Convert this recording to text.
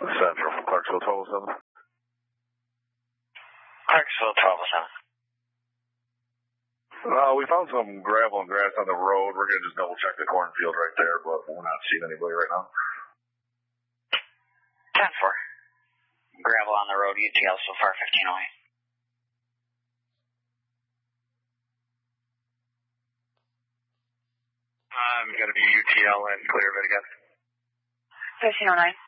Central from Clarksville 1207. Clarksville 1207. We found some gravel and grass on the road. We're going to just double check the cornfield right there, but we're not seeing anybody right now. 10-4. Gravel on the road, UTL so far 1508. I'm going to be UTL and clear of it again. 1509.